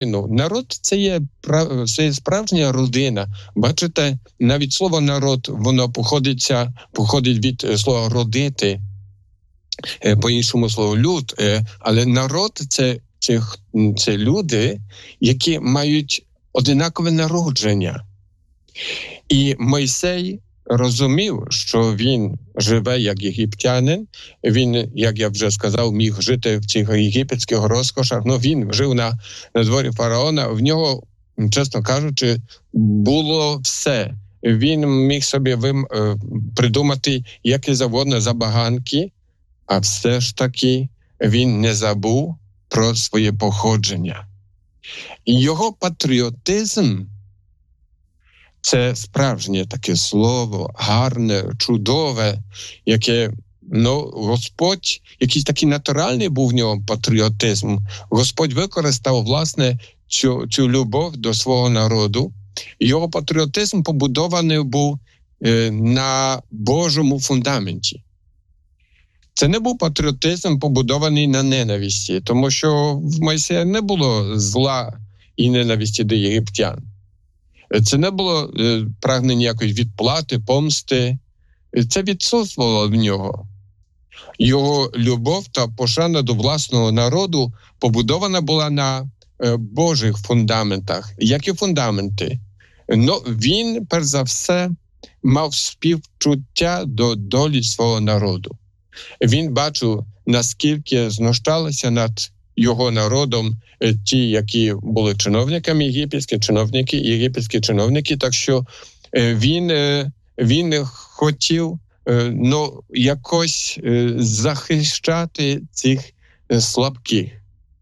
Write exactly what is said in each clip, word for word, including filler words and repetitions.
Ну, народ – це є, це є справжня родина. Бачите, навіть слово «народ», воно походиться, походить від слова «родити», по-іншому слово «люд». Але народ – це, це, це люди, які мають одинакове народження. І Мойсей розумів, що він живе як єгиптянин, він, як я вже сказав, міг жити в цих єгипетських розкошах, але він жив на, на дворі фараона, в нього, чесно кажучи, було все. Він міг собі вим, придумати які завгодно забаганки, а все ж таки він не забув про своє походження. І його патріотизм – це справжнє таке слово, гарне, чудове, яке, ну, Господь, якийсь такий натуральний був в ньому патріотизм. Господь використав, власне, цю, цю любов до свого народу. Його патріотизм побудований був е, на Божому фундаменті. Це не був патріотизм, побудований на ненависті, тому що в Мойсея не було зла і ненависті до єгиптян. Це не було е, прагнення якоїсь відплати, помсти. Це відсутствувало в нього. Його любов та пошана до власного народу побудована була на е, Божих фундаментах. Які фундаменти? Ну, він, перш за все, мав співчуття до долі свого народу. Він бачив, наскільки знущалися над його народом ті, які були чиновниками єгипетські, чиновники, єгипетські чиновники, так що він, він хотів, ну, якось захищати цих слабких.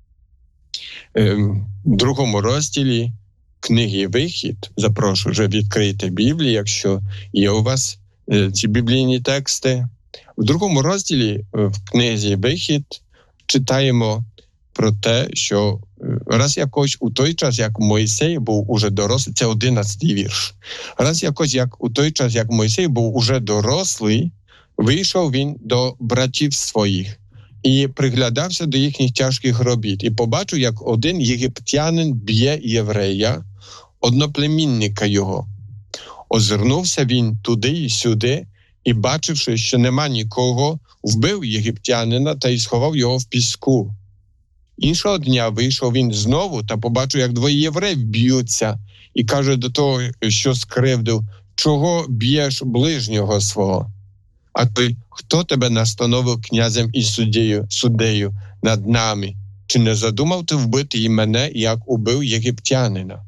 В другому розділі книги «Вихід», запрошую, вже відкрийте Біблію, якщо є у вас ці біблійні тексти. В другому розділі в книзі «Вихід» читаємо про те, що раз якось у той час, як Мойсей був уже дорослий, це одинадцятий вірш, раз якось як у той час, як Мойсей був уже дорослий, вийшов він до братів своїх і приглядався до їхніх тяжких робіт. І побачив, як один єгиптянин б'є єврея, одноплемінника його. Озирнувся він туди і сюди, і, бачивши, що нема нікого, вбив єгиптянина та й сховав його в піску. Іншого дня вийшов він знову та побачив, як двоє євреїв б'ються, і каже до того, що скривдив: «Чого б'єш ближнього свого? А ти, хто тебе настановив князем і суддею, суддею над нами? Чи не задумав ти вбити і мене, як убив єгиптянина?»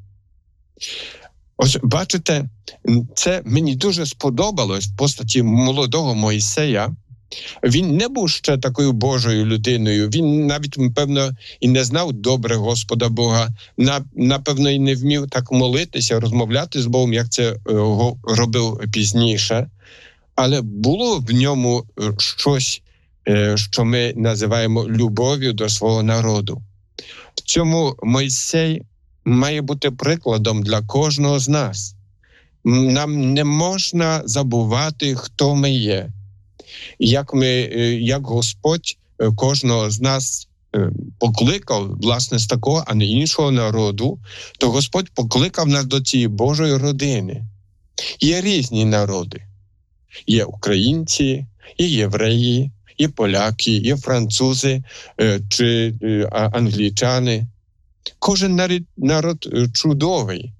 Ось, бачите, це мені дуже сподобалось в постаті молодого Мойсея. Він не був ще такою Божою людиною. Він навіть, певно, і не знав добре Господа Бога. Напевно, і не вмів так молитися, розмовляти з Богом, як це робив пізніше. Але було в ньому щось, що ми називаємо любов'ю до свого народу. В цьому Мойсей має бути прикладом для кожного з нас. Нам не можна забувати, хто ми є. Як ми, як Господь кожного з нас покликав, власне, з такого, а не іншого народу, то Господь покликав нас до цієї Божої родини. Є різні народи. Є українці, є євреї, є поляки, є французи чи англічани. Кожен народ, народ чудовий.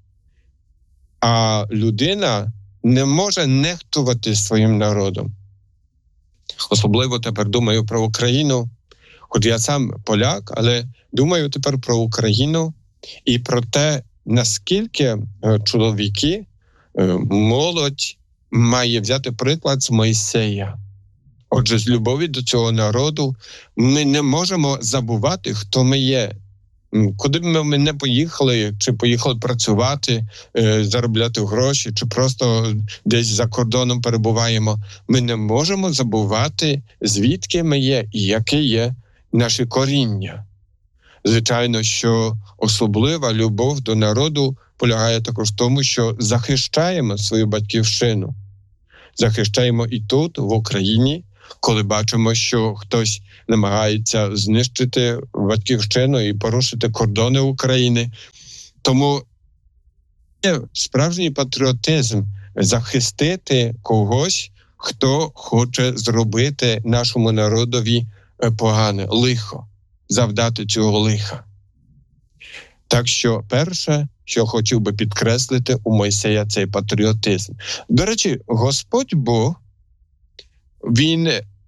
А людина не може нехтувати своїм народом. Особливо тепер думаю про Україну. Хоч я сам поляк, але думаю тепер про Україну і про те, наскільки чоловіки, молодь має взяти приклад з Мойсея. Отже, з любові до цього народу ми не можемо забувати, хто ми є. Куди б ми не поїхали, чи поїхали працювати, заробляти гроші, чи просто десь за кордоном перебуваємо, ми не можемо забувати, звідки ми є і яке є наше коріння. Звичайно, що особлива любов до народу полягає також в тому, що захищаємо свою батьківщину. Захищаємо і тут, в Україні, коли бачимо, що хтось намагається знищити батьківщину і порушити кордони України. Тому є справжній патріотизм захистити когось, хто хоче зробити нашому народові погане, лихо, завдати цього лиха. Так що перше, що хотів би підкреслити у Мойсея, цей патріотизм. До речі, Господь Бог, він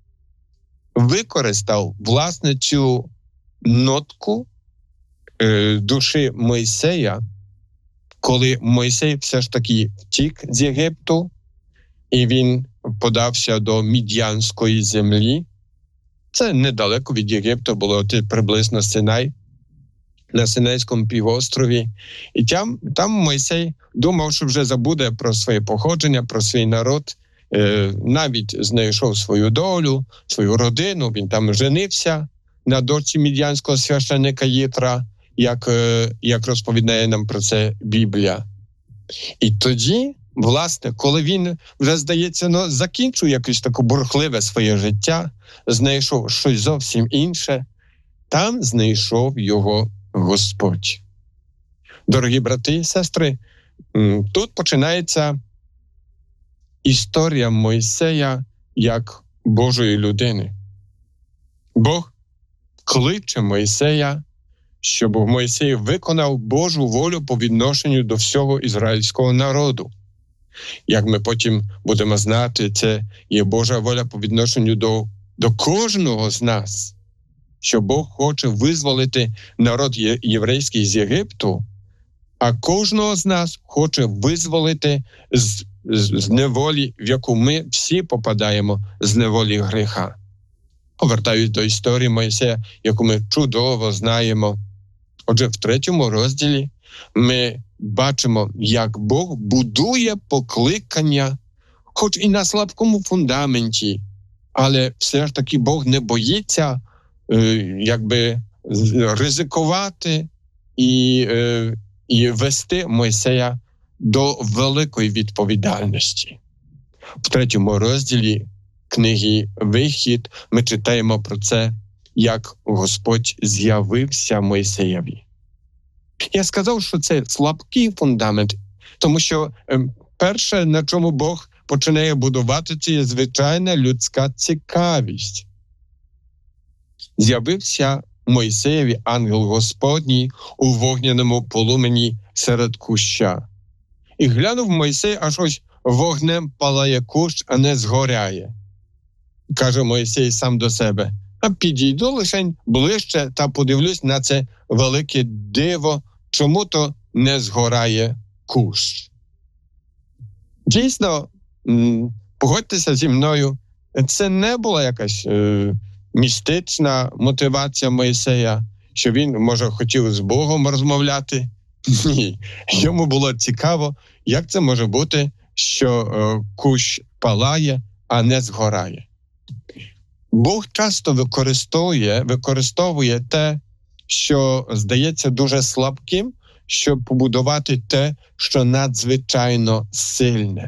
використав, власне, цю нотку е, душі Мойсея, коли Мойсей все ж таки втік з Єгипту, і він подався до Мід'янської землі. Це недалеко від Єгипту, було приблизно Синай, на Синайському півострові. І там, там Мойсей думав, що вже забуде про своє походження, про свій народ, е, навіть знайшов свою долю, свою родину, він там женився на дочці мід'янського священника Єтра, як, е, як розповідає нам про це Біблія. І тоді, власне, коли він вже, здається, ну, закінчив якесь таке бурхливе своє життя, знайшов щось зовсім інше, там знайшов його Господь. Дорогі брати і сестри, тут починається історія Мойсея як Божої людини. Бог кличе Мойсея, щоб Мойсей виконав Божу волю по відношенню до всього ізраїльського народу. Як ми потім будемо знати, це є Божа воля по відношенню до, до кожного з нас. Що Бог хоче визволити народ єврейський з Єгипту, а кожного з нас хоче визволити з, з, з неволі, в яку ми всі попадаємо, з неволі гріха. Повертаюсь до історії Мойсея, яку ми чудово знаємо. Отже, в третьому розділі ми бачимо, як Бог будує покликання, хоч і на слабкому фундаменті, але все ж таки Бог не боїться якби ризикувати і, і вести Мойсея до великої відповідальності. В третьому розділі книги «Вихід» ми читаємо про це, як Господь з'явився Мойсеєві. Я сказав, що це слабкий фундамент, тому що перше, на чому Бог починає будувати, це є звичайна людська цікавість. З'явився Мойсеєві ангел Господній у вогняному полумені серед куща. І глянув Мойсей, аж ось вогнем палає кущ, а не згоряє. Каже Мойсей сам до себе: а підійду лишень ближче та подивлюсь на це велике диво, чому то не згорає кущ. Дійсно, погодьтеся зі мною, це не була якась е, містична мотивація Мойсея, що він, може, хотів з Богом розмовляти. Ні, йому було цікаво, як це може бути, що е, кущ палає, а не згорає. Бог часто використовує, використовує те, що здається дуже слабким, щоб побудувати те, що надзвичайно сильне.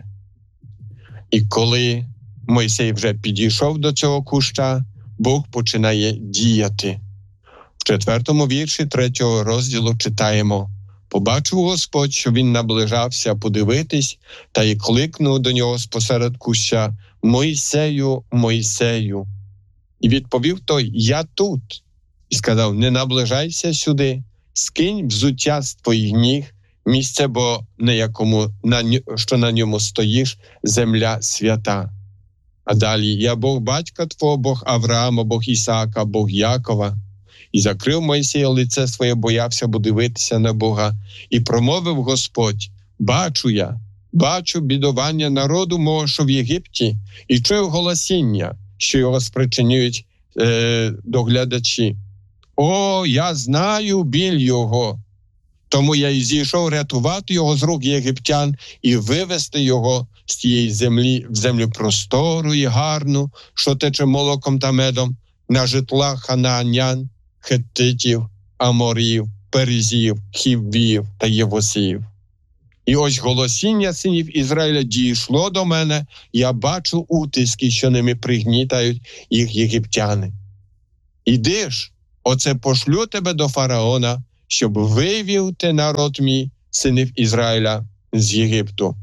І коли Мойсей вже підійшов до цього куща, Бог починає діяти. В четвертому вірші третього розділу читаємо: «Побачив Господь, що він наближався подивитись, та й кликнув до нього спосеред куща: Мойсею, Мойсею. І відповів той: я тут. І сказав: не наближайся сюди, скинь взуття з твоїх ніг, місце, бо на якому, на, що на ньому стоїш, земля свята. А далі: я Бог батька твого, Бог Авраама, Бог Ісаака, Бог Якова. І закрив Мойсей лице своє, боявся, бо дивитися на Бога. І промовив Господь: бачу я, бачу бідування народу мого, що в Єгипті, і чую голосіння, що його спричинюють е, доглядачі. О, я знаю біль його, тому я і зійшов рятувати його з рук єгиптян і вивести його з тієї землі в землю простору і гарну, що тече молоком та медом, на житла ханаанян, хеттитів, аморів, перезів, хіввів та євусів. І ось голосіння синів Ізраїля дійшло до мене, я бачу утиски, що ними пригнітають їх єгиптяни. Іди ж, оце пошлю тебе до фараона, щоб вивів ти народ мій, синів Ізраїля, з Єгипту.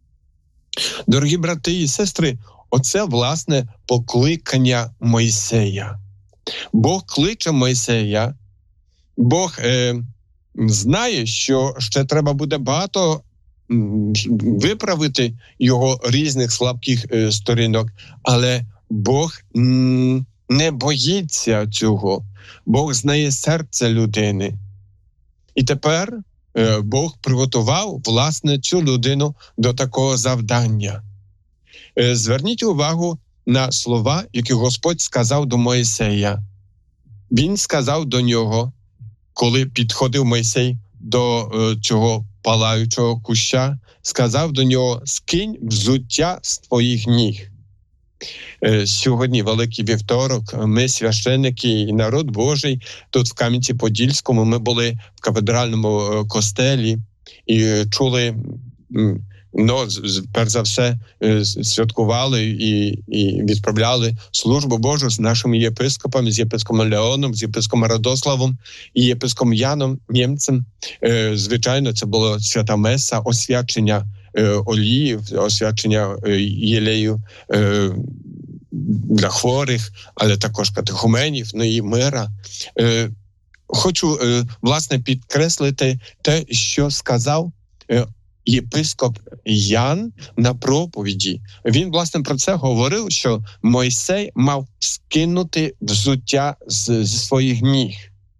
Дорогі брати і сестри, оце, власне, покликання Мойсея. Бог кличе Мойсея, Бог е, знає, що ще треба буде багато м, виправити його різних слабких е, сторінок, але Бог м, не боїться цього. Бог знає серце людини. І тепер е, Бог приготував, власне, цю людину до такого завдання. Е, зверніть увагу на слова, які Господь сказав до Мойсея. Він сказав до нього, коли підходив Мойсей до е, цього палаючого куща, сказав до нього: «Скинь взуття з твоїх ніг». Е, сьогодні, Великий Вівторок, ми, священники і народ Божий, тут в Кам'янці-Подільському, ми були в кафедральному костелі і чули, ну, перш за все, святкували і, і відправляли службу Божу з нашими єпископами, з єпископом Леоном, з єпископом Радославом і єпископом Яном Німцем. Е, звичайно, це була свята меса, освячення е, олії, освячення е, єлею е, для хворих, але також катехуменів, ну і мира. Е, хочу, е, власне, підкреслити те, що сказав е, єпископ Ян на проповіді. Він, власне, про це говорив, що Мойсей мав скинути взуття з, зі своїх ніг.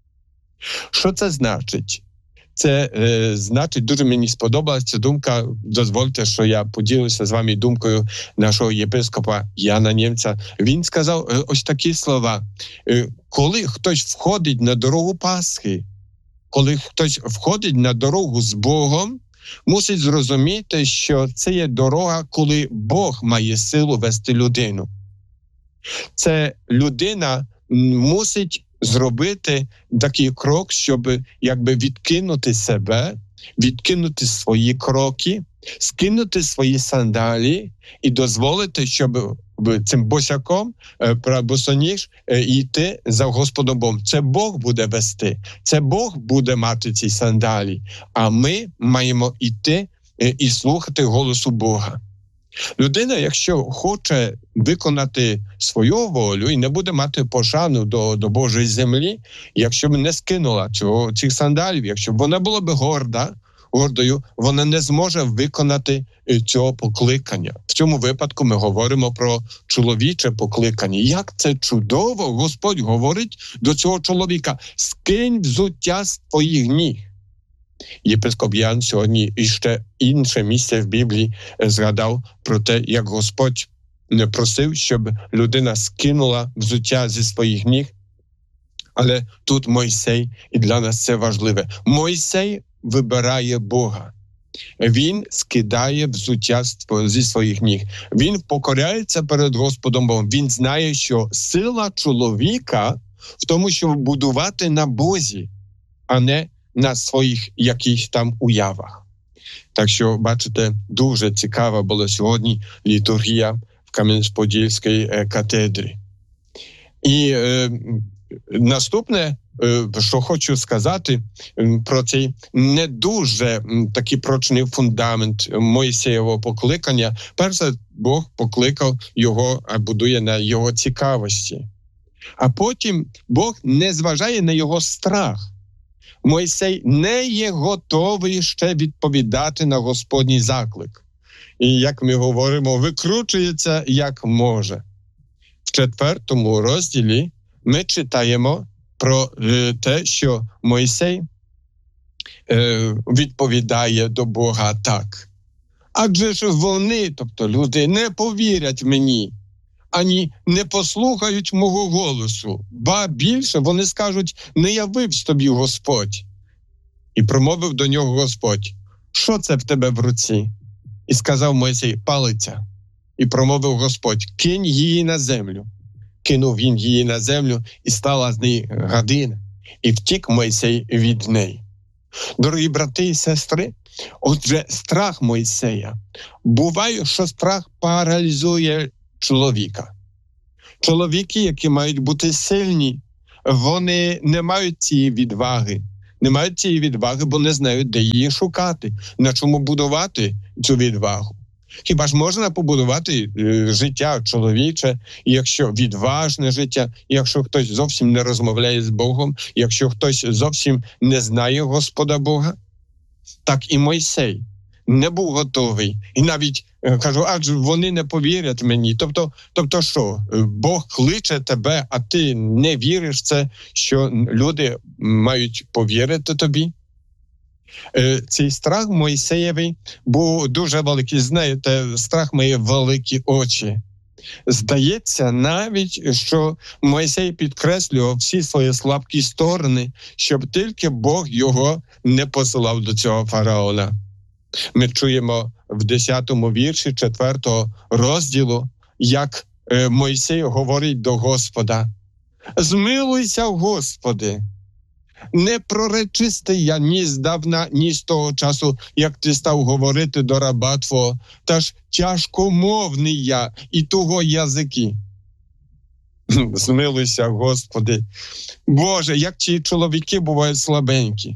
Що це значить? Це е, значить, дуже мені сподобалася ця думка. Дозвольте, що я поділюся з вами думкою нашого єпископа Яна Німця. Він сказав е, ось такі слова. Е, коли хтось входить на дорогу Пасхи, коли хтось входить на дорогу з Богом, мусить зрозуміти, що це є дорога, коли Бог має силу вести людину. Це людина мусить зробити такий крок, щоб якби відкинути себе, відкинути свої кроки, скинути свої сандалі і дозволити, щоб цим босяком, босоніж, йти за Господом Богом. Це Бог буде вести, це Бог буде мати ці сандалі, а ми маємо йти і слухати голосу Бога. Людина, якщо хоче виконати свою волю і не буде мати пошану до, до Божої землі, якщо б не скинула цього, цих сандалів, якщо б вона була б горда, гордою, вона не зможе виконати цього покликання. В цьому випадку ми говоримо про чоловіче покликання. Як це чудово! Господь говорить до цього чоловіка: «Скинь взуття з твоїх ніг». Єпископ Ян сьогодні іще інше місце в Біблії згадав про те, як Господь не просив, щоб людина скинула взуття зі своїх ніг. Але тут Мойсей, і для нас це важливе. Мойсей вибирає Бога. Він скидає взуття зі своїх ніг. Він покоряється перед Господом Богом. Він знає, що сила чоловіка в тому, щоб будувати на Бозі, а не на своїх якихось там уявах. Так що, бачите, дуже цікава була сьогодні літургія в Кам'янець-Подільській катедрі. І е, наступне, е, що хочу сказати про цей не дуже такий прочний фундамент Мойсеєвого покликання. Перше, Бог покликав його, а будує на його цікавості. А потім Бог не зважає на його страх. Мойсей не є готовий ще відповідати на Господній заклик. І, як ми говоримо, викручується як може. В четвертому розділі ми читаємо про е, те, що Мойсей е, відповідає до Бога так. Адже ж вони, тобто люди, не повірять мені, ані не послухають мого голосу. Ба більше вони скажуть: не явився тобі Господь. І промовив до нього Господь: що це в тебе в руці? І сказав Мойсей: палиця. І промовив Господь: кинь її на землю. Кинув він її на землю, і стала з неї гадина. І втік Мойсей від неї. Дорогі брати і сестри, отже, страх Мойсея. Буває, що страх паралізує чоловіка. Чоловіки, які мають бути сильні, вони не мають цієї відваги. Не мають цієї відваги, бо не знають, де її шукати, на чому будувати цю відвагу. Хіба ж можна побудувати е, життя чоловіче, якщо відважне життя, якщо хтось зовсім не розмовляє з Богом, якщо хтось зовсім не знає Господа Бога? Так і Мойсей не був готовий. І навіть е, кажу, адже вони не повірять мені. Тобто, тобто що, Бог кличе тебе, а ти не віриш в це, що люди мають повірити тобі? Цей страх Мойсеєвий був дуже великий. Знаєте, страх має великі очі. Здається навіть, що Мойсей підкреслював всі свої слабкі сторони, щоб тільки Бог його не посилав до цього фараона. Ми чуємо в десятому вірші четвертого розділу, як Мойсей говорить до Господа: «Змилуйся, Господи! Не проречистий я ні здавна, ні з того часу, як ти став говорити до раба твого, та ж тяжкомовний я і того язики». Змилуйся, Господи. Боже, як ці чоловіки бувають слабенькі.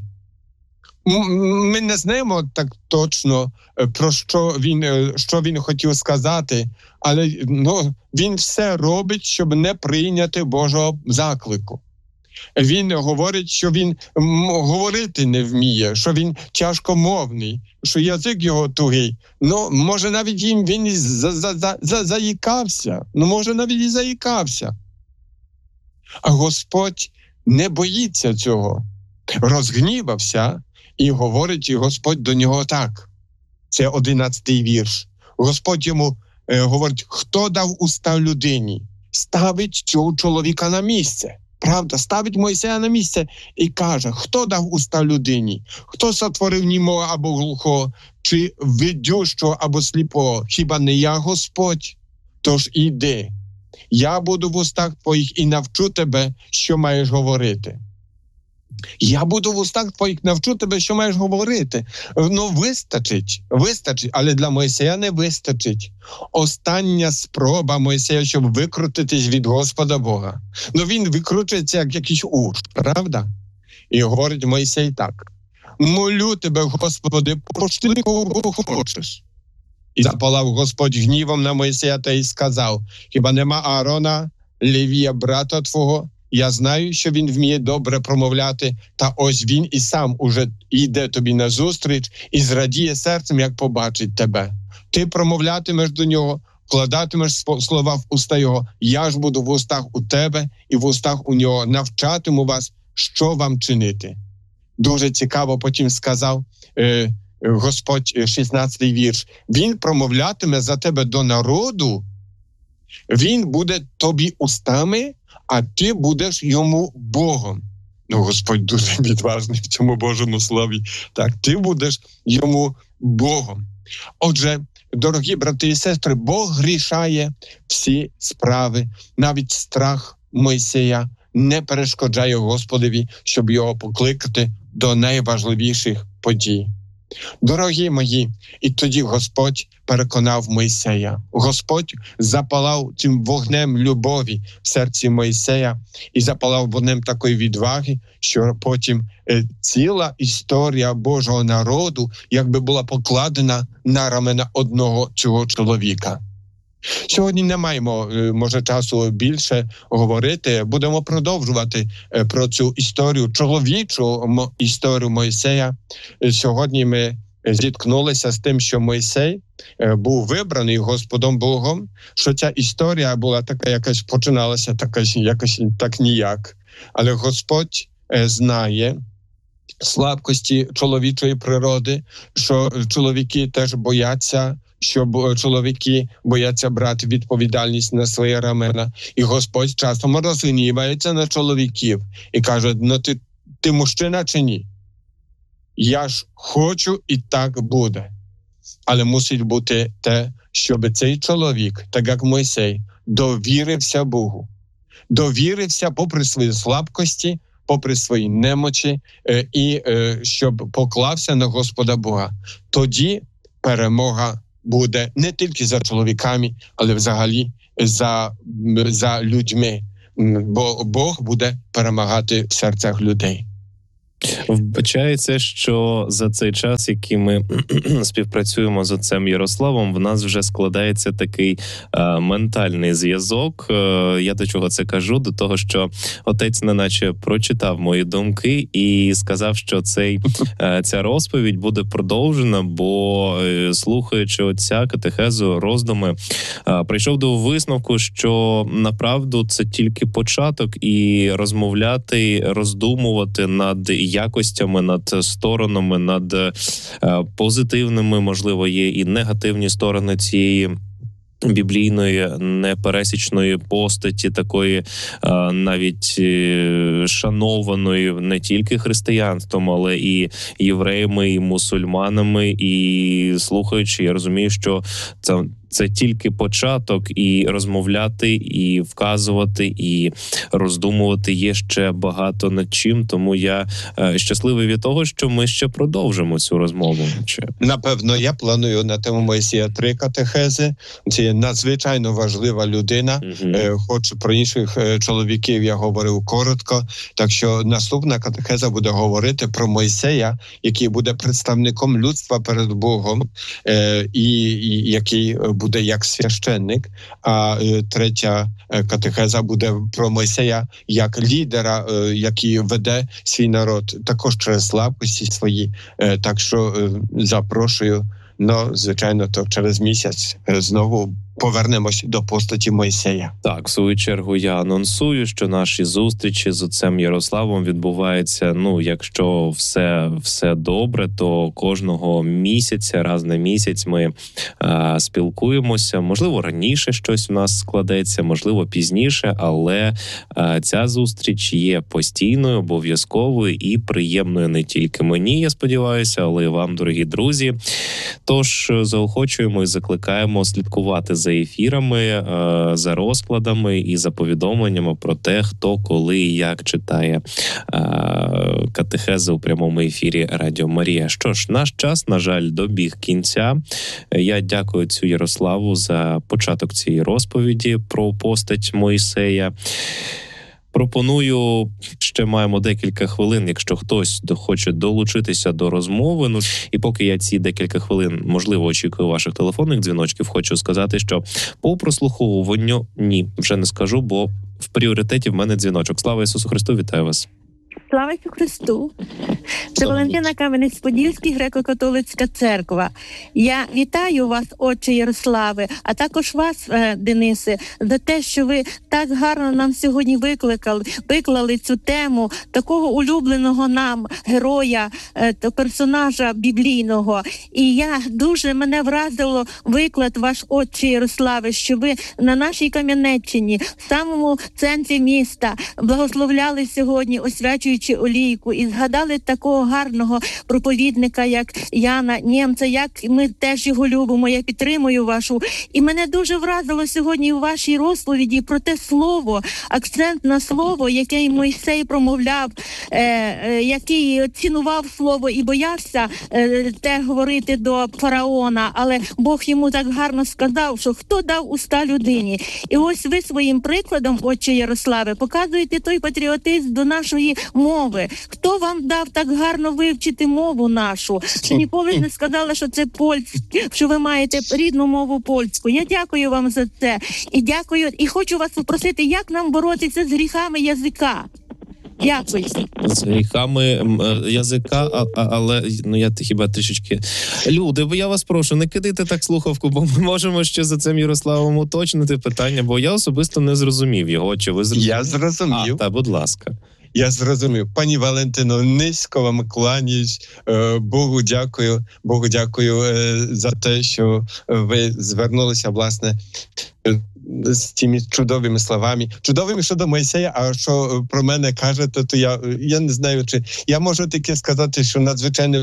Ми не знаємо так точно, про що він, що він хотів сказати, але ну, він все робить, щоб не прийняти Божого заклику. Він говорить, що він говорити не вміє, що він тяжкомовний, що язик його тугий. Ну, може, навіть він, він і за, за, за, за, заїкався. Ну, може, навіть і заїкався. А Господь не боїться цього. Розгнівався і говорить, і Господь до нього так. Це одинадцятий вірш. Господь йому е, говорить, хто дав уста людині? Ставить цього чоловіка на місце. Правда, ставить Мойсея на місце і каже, хто дав уста людині? Хто сотворив німого або глухого, чи видющого або сліпого? Хіба не я, Господь? Тож іди, я буду в устах твоїх і навчу тебе, що маєш говорити. Я буду в устах твоїх, навчу тебе, що маєш говорити. Ну, вистачить, вистачить, але для Мойсея не вистачить. Остання спроба Мойсея, щоб викрутитись від Господа Бога. Ну, він викручується, як якийсь уж, правда? І говорить Мойсей так. Молю тебе, Господи, пошли кого хочеш. І запалав Господь гнівом на Мойсея та й сказав, хіба нема Аарона, Левія, брата твого? Я знаю, що він вміє добре промовляти, та ось він і сам уже йде тобі назустріч і зрадіє серцем, як побачить тебе. Ти промовлятимеш до нього, вкладатимеш слова в уста його, я ж буду в устах у тебе і в устах у нього, навчатиму вас, що вам чинити. Дуже цікаво потім сказав е, Господь, шістнадцятий вірш, він промовлятиме за тебе до народу, він буде тобі устами, а ти будеш йому Богом. Ну, Господь дуже відважний в цьому Божому слові. Так, ти будеш йому Богом. Отже, дорогі брати і сестри, Бог рішає всі справи. Навіть страх Мойсея не перешкоджає Господові, щоб його покликати до найважливіших подій. Дорогі мої, і тоді Господь переконав Мойсея. Господь запалав цим вогнем любові в серці Мойсея і запалав вогнем такої відваги, що потім е, ціла історія Божого народу якби була покладена на рамена одного цього чоловіка. Сьогодні не маємо, може, часу більше говорити. Будемо продовжувати про цю історію, чоловічу історію Мойсея. Сьогодні ми зіткнулися з тим, що Мойсей був вибраний Господом Богом, що ця історія була така, якась починалася така, якось так ніяк. Але Господь знає слабкості чоловічої природи, що чоловіки теж бояться, що чоловіки бояться брати відповідальність на свої рамена. І Господь часом розгнівається на чоловіків і каже, ну ти, ти мужчина чи ні? Я ж хочу і так буде. Але мусить бути те, щоб цей чоловік, так як Мойсей, довірився Богу. Довірився попри свої слабкості попри свої немочі, і щоб поклався на Господа Бога. Тоді перемога буде не тільки за чоловіками, але взагалі за, за людьми. Бо Бог буде перемагати в серцях людей. Вбачається, що за цей час, який ми співпрацюємо з отцем Ярославом, в нас вже складається такий е, ментальний зв'язок. Е, я до чого це кажу? До того, що отець неначе прочитав мої думки і сказав, що цей, е, ця розповідь буде продовжена, бо е, слухаючи отця катехезу, роздуми, е, прийшов до висновку, що направду це тільки початок, і розмовляти, роздумувати над якостями, над сторонами, над е, позитивними, можливо, є і негативні сторони цієї біблійної непересічної постаті, такої е, навіть е, шанованої не тільки християнством, але і євреями, і мусульманами. І слухаючи, я розумію, що це Це тільки початок, і розмовляти, і вказувати, і роздумувати є ще багато над чим. Тому я е, щасливий від того, що ми ще продовжимо цю розмову. Напевно, я планую на тему Мойсія три катехези. Це є надзвичайно важлива людина. Угу. Е, хоч про інших е, чоловіків я говорив коротко. Так що наступна катехеза буде говорити про Мойсея, який буде представником людства перед Богом, е, і, і який буде як священник, а е, третя е, катехеза буде про Мойсея як лідера, е, який веде свій народ, також через слабкості свої. Е, так що е, запрошую, ну, звичайно, то через місяць е, знову повернемось до постаті Мойсея. Так, в свою чергу я анонсую, що наші зустрічі з отцем Ярославом відбуваються, ну, якщо все, все добре, то кожного місяця, раз на місяць ми е, спілкуємося. Можливо, раніше щось у нас складеться, можливо, пізніше, але е, ця зустріч є постійною, обов'язковою і приємною не тільки мені, я сподіваюся, але й вам, дорогі друзі. Тож заохочуємо і закликаємо слідкувати за ефірами, за розкладами і за повідомленнями про те, хто, коли і як читає катехези у прямому ефірі Радіо Марія. Що ж, наш час, на жаль, добіг кінця. Я дякую отцю Ярославу за початок цієї розповіді про постать Мойсея. Пропоную, ще маємо декілька хвилин, якщо хтось хоче долучитися до розмови. Ну, і поки я ці декілька хвилин, можливо, очікую ваших телефонних дзвіночків, хочу сказати, що по прослуховуванню ні, вже не скажу, бо в пріоритеті в мене дзвіночок. Слава Ісусу Христу, вітаю вас. Слава Ісусу Христу! Це Валентина Кам'янець-Подільський, греко-католицька церква. Я вітаю вас, отче Ярославе, а також вас, Денисе, за те, що ви так гарно нам сьогодні викликали, виклали цю тему такого улюбленого нам героя, персонажа біблійного. І я дуже, мене вразило виклад ваш, отче Ярославе, що ви на нашій Кам'янеччині, в самому центрі міста, благословляли сьогодні, освячуючи олійку, і згадали такого гарного проповідника, як Яна Нємця, як ми теж його любимо, я підтримую вашу. І мене дуже вразило сьогодні у вашій розповіді про те слово, акцент на слово, яке Мойсей промовляв, е, е, який цінував слово і боявся е, те говорити до фараона, але Бог йому так гарно сказав, що хто дав уста людині. І ось ви своїм прикладом, отче Ярославе, показуєте той патріотизм до нашої мови. Хто вам дав так гарно вивчити мову нашу? Що ніколи не сказала, що це польська, що ви маєте рідну мову польську. Я дякую вам за це. І дякую, і хочу вас попросити, як нам боротися з гріхами язика. Дякую. З гріхами язика, а, а, але ну я хіба трішечки... Люди, бо я вас прошу, не кидайте так слухавку, бо ми можемо ще за цим Ярославом уточнити питання, бо я особисто не зрозумів його. Чи ви зрозуміли? Я зрозумів. А, та, будь ласка. Я зрозумів. Пані Валентино, низько вам кланяюсь. Богу дякую. Богу дякую за те, що ви звернулися, власне, з тими чудовими словами. Чудовими щодо Мойсея, а що про мене кажете, то я, я не знаю, чи... Я можу тільки сказати, що надзвичайно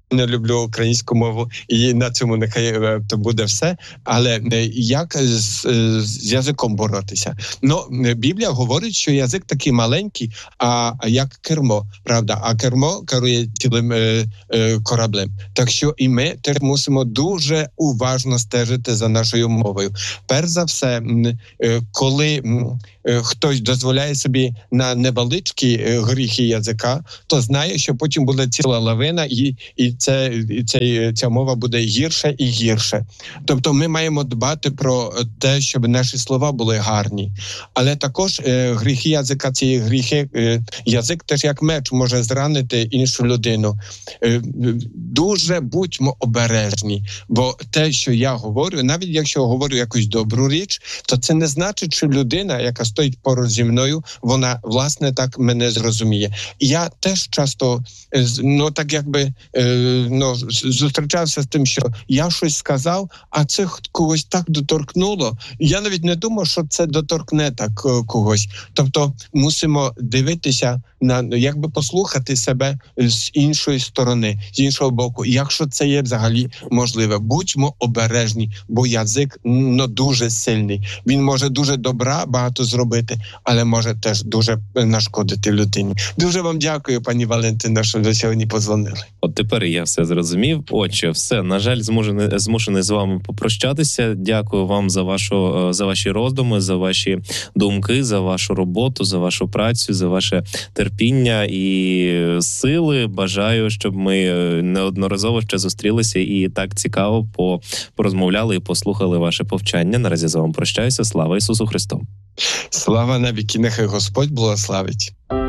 не люблю українську мову, і на цьому нехай е, то буде все. Але е, як з, е, з язиком боротися? Ну, е, Біблія говорить, що язик такий маленький, а, а як кермо, правда? А кермо керує цілим е, е, кораблем. Так що і ми теж мусимо дуже уважно стежити за нашою мовою. Перш за все, м, е, коли м, е, хтось дозволяє собі на невеличкі е, гріхи язика, то знає, що потім буде ціла лавина, і, і, це, і це, ця мова буде гірше і гірше. Тобто ми маємо дбати про те, щоб наші слова були гарні. Але також е, гріхи язика, ці гріхи, е, язик теж як меч може зранити іншу людину. Е, дуже будьмо обережні, бо те, що я говорю, навіть якщо говорю якусь добру річ, то це не значить, що людина, яка стоїть поруч зі мною, вона, власне, так мене зрозуміє. І я теж часто, е, ну, так якби, е, ну, зустрічався з тим, що я щось сказав, а це когось так доторкнуло. Я навіть не думав, що це доторкне так е, когось. Тобто мусимо дивитися на, якби послухати себе з іншої сторони, з іншого боку. Якщо це є взагалі можливе, будьмо обережні, бо язик, ну, дуже сильний. Він може дуже добра багато зробити, але може теж дуже нашкодити людині. Дуже вам дякую, пані Валентина, що ви сьогодні подзвонили. От тепер я все зрозумів. Отже, все, на жаль, змушений, змушений з вами попрощатися. Дякую вам за вашу, за ваші роздуми, за ваші думки, за вашу роботу, за вашу працю, за ваше терпіння і сили. Бажаю, щоб ми неодноразово ще зустрілися і так цікаво порозмовляли і послухали ваше повчання. Наразі з вами прощаюся. Слава Ісусу Христу! Слава навіки, нехай Господь благословить.